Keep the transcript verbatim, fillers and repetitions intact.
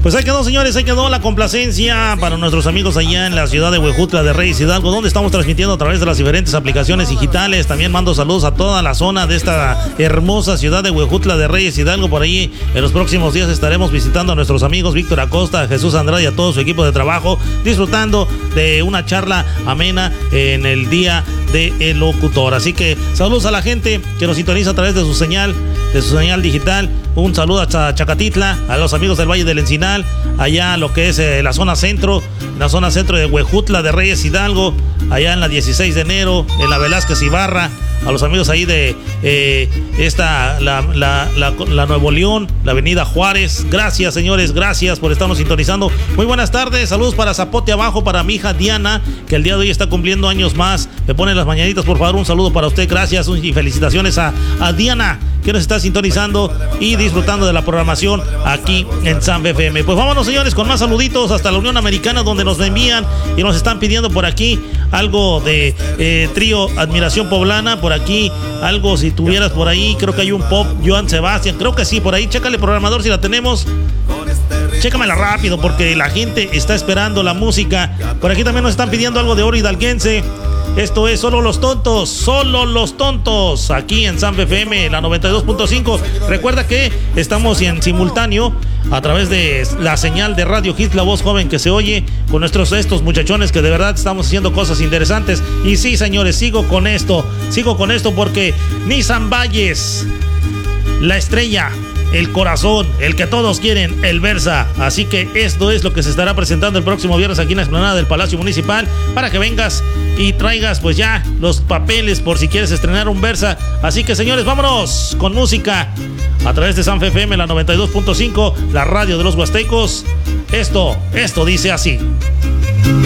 Pues ahí quedó, señores, ahí quedó la complacencia para nuestros amigos allá en la ciudad de Huejutla de Reyes Hidalgo, donde estamos transmitiendo a través de las diferentes aplicaciones digitales. También mando saludos a toda la zona de esta hermosa ciudad de Huejutla de Reyes Hidalgo. Por ahí en los próximos días estaremos visitando a nuestros amigos Víctor Acosta, Jesús Andrade y a todo su equipo de trabajo, disfrutando de una charla amena en el día del locutor. Así que saludos a la gente que nos sintoniza a través de su señal, de su señal digital. Un saludo hasta Chacatitla, a los amigos del Valle del Encinal, allá lo que es eh, la zona centro, la zona centro de Huejutla de Reyes Hidalgo, allá en la dieciséis de enero, en la Velázquez Ibarra, a los amigos ahí de eh, esta, la, la, la, la Nuevo León, la avenida Juárez. Gracias, señores, gracias por estarnos sintonizando. Muy buenas tardes, saludos para Zapote Abajo, para mi hija Diana, que el día de hoy está cumpliendo años más. Me ponen las mañanitas, por favor, un saludo para usted, gracias y felicitaciones a, a Diana, que nos está sintonizando y disfrutando de la programación aquí en San F M. Pues vámonos, señores, con más saluditos hasta la Unión Americana, donde nos envían y nos están pidiendo por aquí algo de eh, trío Admiración Poblana. Por aquí algo, si tuvieras por ahí, creo que hay un pop Joan Sebastián, creo que sí, por ahí, chécale, programador, si la tenemos. Chécamela rápido porque la gente está esperando la música. Por aquí también nos están pidiendo algo de oro hidalguense. Esto es Solo los Tontos, Solo los Tontos, aquí en San F M, la noventa y dos punto cinco. Recuerda que estamos en simultáneo a través de la señal de Radio Hits, la voz joven que se oye, con nuestros estos muchachones que de verdad estamos haciendo cosas interesantes. Y sí, señores, sigo con esto, sigo con esto porque Nissan Valles, la estrella, el corazón, el que todos quieren, el Versa. Así que esto es lo que se estará presentando el próximo viernes aquí en la explanada del Palacio Municipal, para que vengas y traigas pues ya los papeles por si quieres estrenar un Versa. Así que, señores, vámonos con música a través de San F M, la noventa y dos punto cinco, la radio de los huastecos. Esto, esto dice así.